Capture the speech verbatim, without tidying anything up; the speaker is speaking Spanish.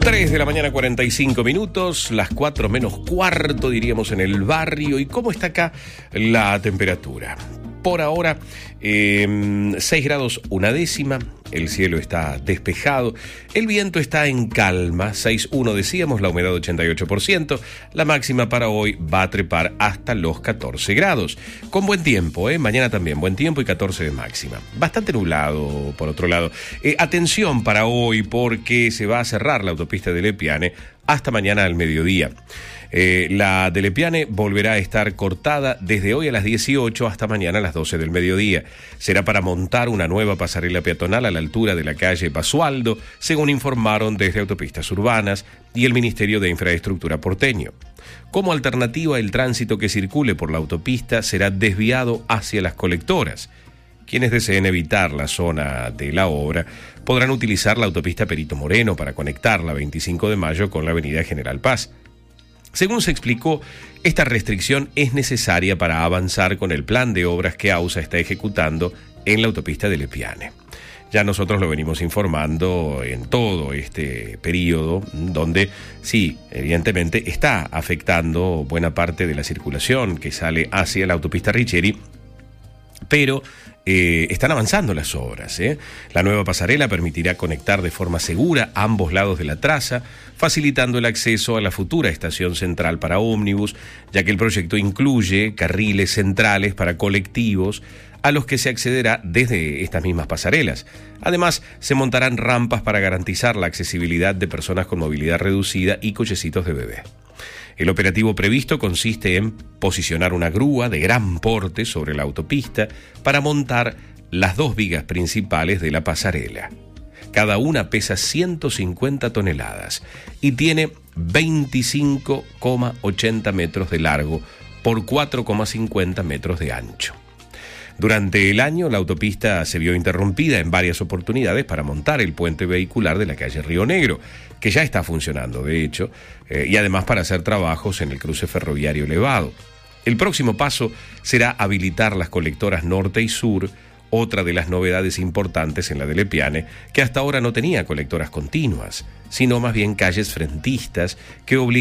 tres de la mañana, cuarenta y cinco minutos, las cuatro menos cuarto, diríamos, en el barrio. ¿Y cómo está acá la temperatura? Por ahora, eh, seis grados una décima, el cielo está despejado, el viento está en calma, seis coma uno decíamos, la humedad ochenta y ocho por ciento, la máxima para hoy va a trepar hasta los catorce grados, con buen tiempo, ¿eh? Mañana también, buen tiempo y catorce de máxima. Bastante nublado, por otro lado. Eh, atención para hoy, porque se va a cerrar la autopista de Lepiane hasta mañana al mediodía. Eh, la de Lepiane volverá a estar cortada desde hoy a las dieciocho hasta mañana a las doce del mediodía. Será para montar una nueva pasarela peatonal a la altura de la calle Basualdo, según informaron desde Autopistas Urbanas y el Ministerio de Infraestructura porteño. Como alternativa, el tránsito que circule por la autopista será desviado hacia las colectoras. Quienes deseen evitar la zona de la obra podrán utilizar la autopista Perito Moreno para conectar la veinticinco de mayo con la avenida General Paz. Según se explicó, esta restricción es necesaria para avanzar con el plan de obras que AUSA está ejecutando en la autopista de Lepiane. Ya nosotros lo venimos informando en todo este periodo, donde sí, evidentemente está afectando buena parte de la circulación que sale hacia la autopista Richeri, pero eh, están avanzando las obras. ¿eh? La nueva pasarela permitirá conectar de forma segura ambos lados de la traza, facilitando el acceso a la futura estación central para ómnibus, ya que el proyecto incluye carriles centrales para colectivos a los que se accederá desde estas mismas pasarelas. Además, se montarán rampas para garantizar la accesibilidad de personas con movilidad reducida y cochecitos de bebé. El operativo previsto consiste en posicionar una grúa de gran porte sobre la autopista para montar las dos vigas principales de la pasarela. Cada una pesa ciento cincuenta toneladas y tiene veinticinco coma ochenta metros de largo por cuatro coma cincuenta metros de ancho. Durante el año, la autopista se vio interrumpida en varias oportunidades para montar el puente vehicular de la calle Río Negro, que ya está funcionando, de hecho, eh, y además para hacer trabajos en el cruce ferroviario elevado. El próximo paso será habilitar las colectoras norte y sur, otra de las novedades importantes en la de Lepiane, que hasta ahora no tenía colectoras continuas, sino más bien calles frentistas que obligan